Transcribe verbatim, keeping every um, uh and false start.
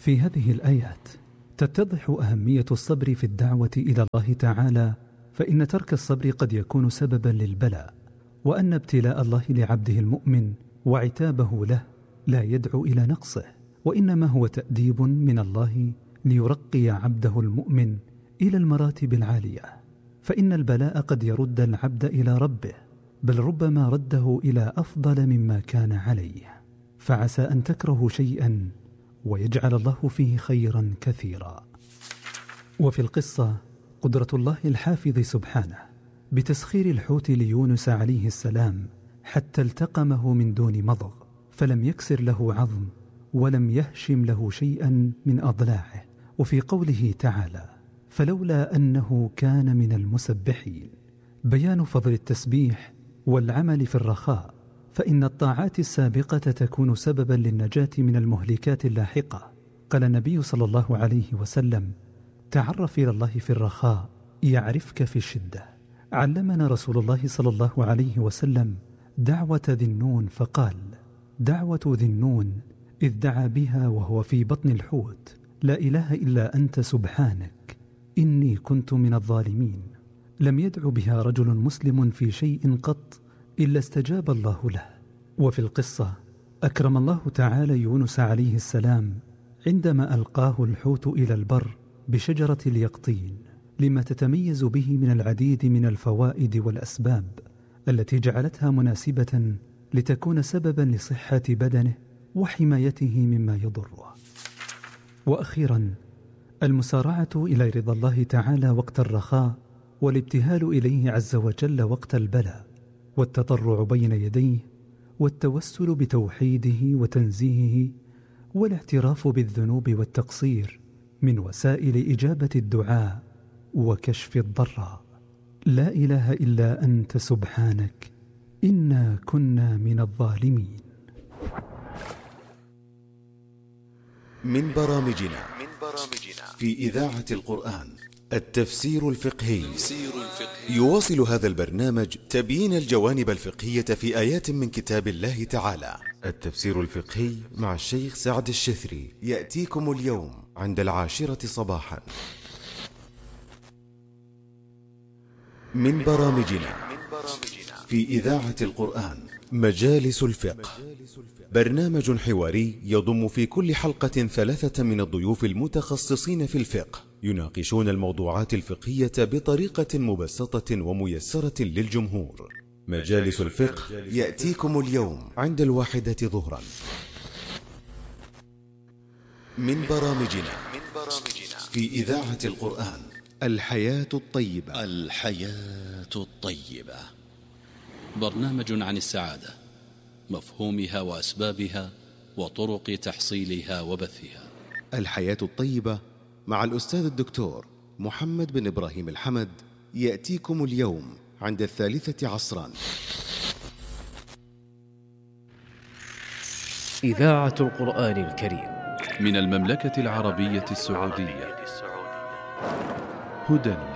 في هذه الآيات تتضح أهمية الصبر في الدعوة إلى الله تعالى، فإن ترك الصبر قد يكون سببا للبلاء، وأن ابتلاء الله لعبده المؤمن وعتابه له لا يدعو إلى نقصه، وإنما هو تأديب من الله ليرقي عبده المؤمن إلى المراتب العالية. فإن البلاء قد يرد العبد إلى ربه، بل ربما رده إلى أفضل مما كان عليه، فعسى أن تكرهوا شيئا ويجعل الله فيه خيرا كثيرا. وفي القصة قدرة الله الحافظ سبحانه بتسخير الحوت ليونس عليه السلام حتى التقمه من دون مضغ، فلم يكسر له عظم ولم يهشم له شيئا من أضلاعه. وفي قوله تعالى فلولا أنه كان من المسبحين، بيان فضل التسبيح والعمل في الرخاء، فإن الطاعات السابقة تكون سببا للنجاة من المهلكات اللاحقة. قال النبي صلى الله عليه وسلم تعرف إلى الله في الرخاء يعرفك في الشدة. علمنا رسول الله صلى الله عليه وسلم دعوة ذي النون فقال دعوة ذي النون إذ دعا بها وهو في بطن الحوت لا إله إلا أنت سبحانك إني كنت من الظالمين. لم يدع بها رجل مسلم في شيء قط إلا استجاب الله له. وفي القصة أكرم الله تعالى يونس عليه السلام عندما ألقاه الحوت إلى البر بشجرة اليقطين، لما تتميز به من العديد من الفوائد والأسباب التي جعلتها مناسبة لتكون سببا لصحة بدنه وحمايته مما يضره. وأخيرا المسارعة إلى رضا الله تعالى وقت الرخاء، والابتهال إليه عز وجل وقت البلاء، والتضرع بين يديه، والتوسل بتوحيده وتنزيهه، والاعتراف بالذنوب والتقصير من وسائل إجابة الدعاء وكشف الضراء. لا إله إلا أنت سبحانك إنا كنا من الظالمين. من برامجنا في إذاعة القرآن التفسير الفقهي. يواصل هذا البرنامج تبيين الجوانب الفقهية في آيات من كتاب الله تعالى. التفسير الفقهي مع الشيخ سعد الشثري يأتيكم اليوم عند العاشرة صباحا. من برامجنا في إذاعة القرآن مجالس الفقه، برنامج حواري يضم في كل حلقة ثلاثة من الضيوف المتخصصين في الفقه، يناقشون الموضوعات الفقهية بطريقة مبسطة وميسرة للجمهور. مجالس الفقه يأتيكم اليوم عند الواحدة ظهرا. من برامجنا في إذاعة القرآن الحياة الطيبة. الحياة الطيبة برنامج عن السعادة، مفهومها وأسبابها وطرق تحصيلها وبثها. الحياة الطيبة مع الأستاذ الدكتور محمد بن إبراهيم الحمد يأتيكم اليوم عند الثالثة عصرا. إذاعة القرآن الكريم من المملكة العربية السعودية، هدى